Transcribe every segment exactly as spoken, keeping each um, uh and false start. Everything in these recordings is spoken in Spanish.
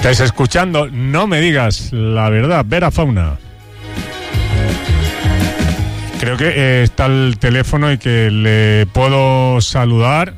Estáis escuchando, no me digas la verdad, Vera Fauna. Creo que eh, está el teléfono y que le puedo saludar.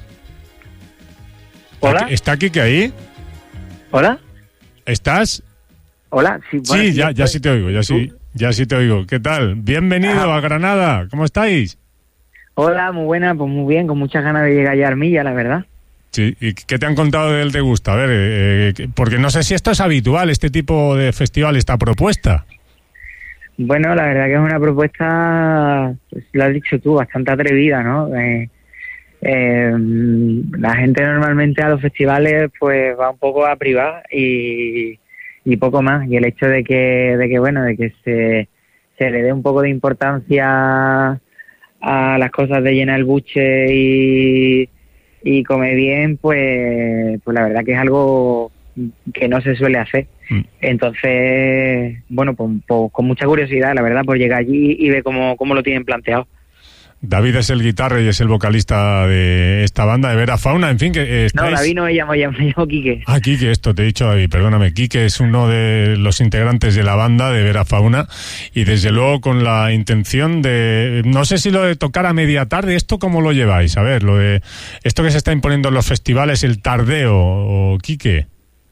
Hola. ¿Está Quique ahí? Hola. ¿Estás? Hola. Sí, bueno, sí ya, ya sí te oigo, ya sí, ya sí te oigo. ¿Qué tal? Bienvenido ah. a Granada. ¿Cómo estáis? Hola, muy buena, pues muy bien, con muchas ganas de llegar ya a Armilla, la verdad. Sí, ¿y qué te han contado del Te Gusta? A ver, eh, eh, porque no sé si esto es habitual, este tipo de festival, esta propuesta. Bueno, la verdad que es una propuesta, pues, lo has dicho tú, bastante atrevida, ¿no? Eh, eh, la gente normalmente a los festivales pues va un poco a privar y, y poco más. Y el hecho de que, de que bueno, de que se, se le dé un poco de importancia a las cosas de llenar el buche y, y comer bien, pues, pues la verdad que es algo que no se suele hacer. Mm. Entonces, bueno, pues, pues con mucha curiosidad, la verdad, por llegar allí y ver cómo, cómo lo tienen planteado. David es el guitarra y es el vocalista de esta banda de Vera Fauna, en fin, que estáis... No, David no me llamo, me llamo Quique. Ah, Quique, esto te he dicho, David, perdóname. Quique es uno de los integrantes de la banda de Vera Fauna y desde luego con la intención de... No sé si lo de tocar a media tarde, ¿esto cómo lo lleváis? A ver, lo de... Esto que se está imponiendo en los festivales, el tardeo, o Quique...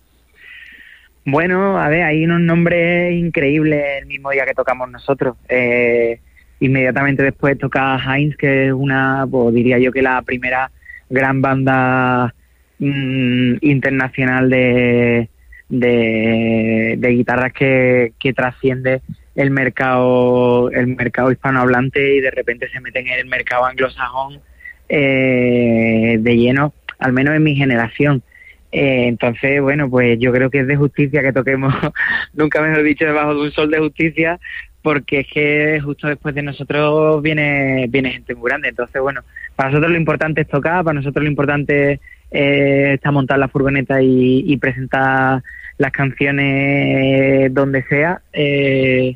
Bueno, a ver, hay unos nombres increíbles el mismo día que tocamos nosotros. Eh, inmediatamente después toca Heinz, que es una, pues diría yo que la primera gran banda mmm, internacional de, de, de guitarras que, que trasciende el mercado, el mercado hispanohablante y de repente se meten en el mercado anglosajón eh, de lleno, al menos en mi generación. Eh, entonces, bueno, pues yo creo que es de justicia que toquemos, nunca mejor dicho, debajo de un sol de justicia, porque es que justo después de nosotros viene viene gente muy grande. Entonces, bueno, para nosotros lo importante es tocar, para nosotros lo importante eh, está montar la furgoneta y, y presentar las canciones donde sea. Eh,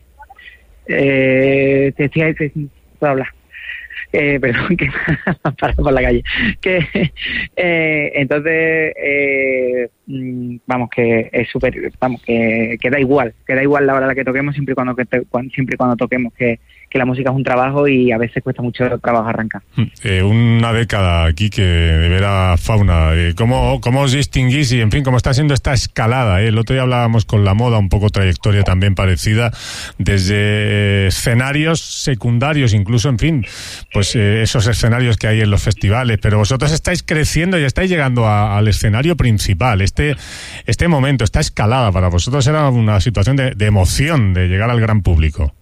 eh, te estoy, te, puedo hablar. Eh, perdón, que para por la calle. Que eh, entonces eh, vamos que es súper, vamos que, que da igual, que da igual la hora a la que toquemos siempre y cuando que te, siempre y cuando toquemos que, que la música es un trabajo y a veces cuesta mucho trabajo arrancar. Eh, una década aquí que de Vera Fauna. Eh, ¿cómo, ¿Cómo os distinguís y en fin cómo está siendo esta escalada? Eh? El otro día hablábamos con La Moda, un poco trayectoria también parecida, desde escenarios secundarios, incluso en fin, pues eh, esos escenarios que hay en los festivales, pero vosotros estáis creciendo y estáis llegando a, al escenario principal. Este, este momento, esta escalada para vosotros era una situación de, de emoción de llegar al gran público.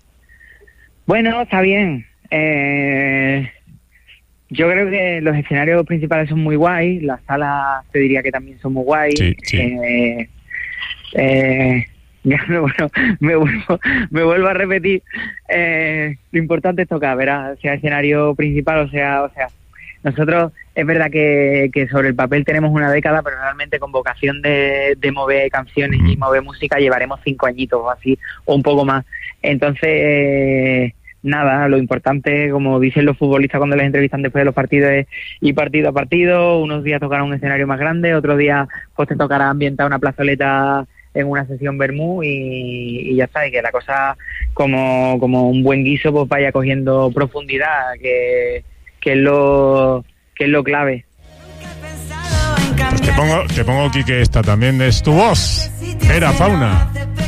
Bueno, está bien. Eh, yo creo que los escenarios principales son muy guays, las salas te diría que también son muy guays. Sí, sí. Eh, eh, ya me, bueno, me, vuelvo, me vuelvo a repetir. Eh, lo importante es tocar, ¿verdad? Sea escenario principal o sea, o sea, nosotros es verdad que, que sobre el papel tenemos una década, pero realmente con vocación de, de mover canciones y mover música llevaremos cinco añitos o así, o un poco más. Entonces, eh, nada, lo importante, como dicen los futbolistas cuando les entrevistan después de los partidos, es ir partido a partido. Unos días tocará un escenario más grande, otros días pues te tocará ambientar una plazoleta en una sesión vermú y, y ya está, y que la cosa como, como un buen guiso pues vaya cogiendo profundidad, que, que es lo que es lo clave. Pues te pongo, te pongo Quique, esta también es tu voz, Vera Fauna.